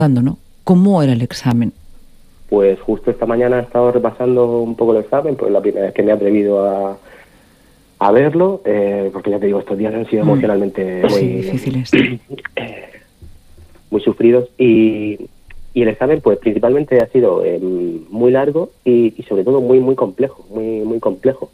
¿no? ¿Cómo era el examen? Pues justo esta mañana he estado repasando un poco el examen, pues la primera vez que me he atrevido a verlo, porque ya te digo, estos días han sido emocionalmente muy difíciles. Muy sufridos, y el examen pues principalmente ha sido muy largo y sobre todo muy complejo, muy complejo.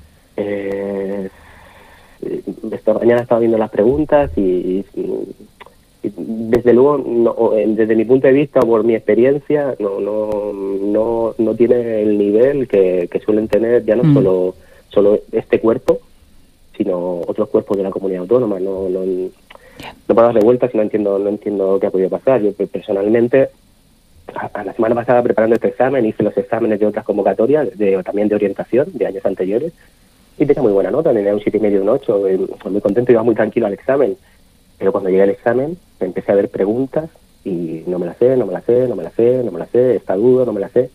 Esta mañana estaba viendo las preguntas y desde luego desde mi punto de vista, por mi experiencia, no tiene el nivel que suelen tener ya no solo este cuerpo, sino otros cuerpos de la comunidad autónoma. No puedo darle vueltas y no entiendo qué ha podido pasar. Yo personalmente, a la semana pasada, preparando este examen, hice los exámenes de otras convocatorias, también de orientación de años anteriores, y tenía muy buena nota, tenía un 7,5 y un 8, muy contento, iba muy tranquilo al examen. Pero cuando llegué al examen empecé a ver preguntas y no me la sé, esta duda, no me la sé.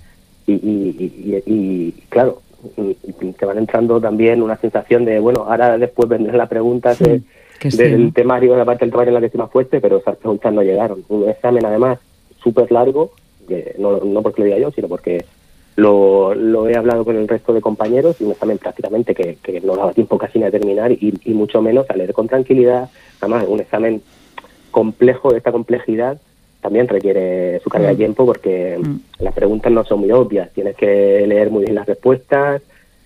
Y claro, te van entrando también una sensación de, bueno, ahora después vendrán las preguntas del temario, la parte del temario en la que estoy más fuerte, pero esas preguntas no llegaron. Un examen además súper largo, no porque lo diga yo, sino porque lo he hablado con el resto de compañeros, y un examen prácticamente que no daba tiempo casi ni a terminar y mucho menos a leer con tranquilidad. Además, un examen complejo, de esta complejidad, también requiere su carga de tiempo, porque las preguntas no son muy obvias, tienes que leer muy bien las respuestas,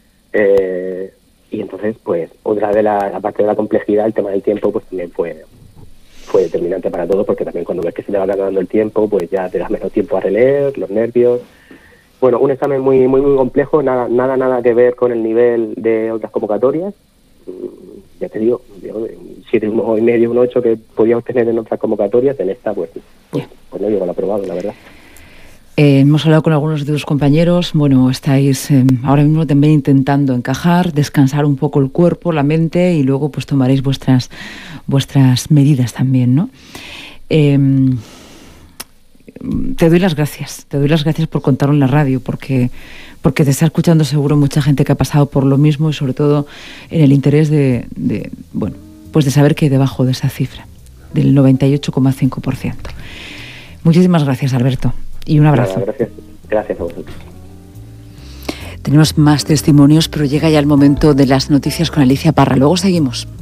y entonces pues otra de la parte de la complejidad, el tema del tiempo, pues también fue determinante para todo, porque también cuando ves que se te va acabando el tiempo, pues ya te das menos tiempo a releer, los nervios. Bueno, un examen muy complejo, nada que ver con el nivel de otras convocatorias. Ya te digo, 7,5, un 8 que podía obtener en otras convocatorias, en esta pues no llegó al aprobado, la verdad. Hemos hablado con algunos de tus compañeros. Bueno, estáis ahora mismo también intentando encajar, descansar un poco el cuerpo, la mente, y luego pues tomaréis vuestras medidas también, ¿no? Te doy las gracias por contarlo en la radio, porque te está escuchando seguro mucha gente que ha pasado por lo mismo, y sobre todo en el interés de saber que hay debajo de esa cifra, del 98,5%. Muchísimas gracias, Alberto, y un abrazo. Nada, gracias a vosotros. Tenemos más testimonios, pero llega ya el momento de las noticias con Alicia Parra. Luego seguimos.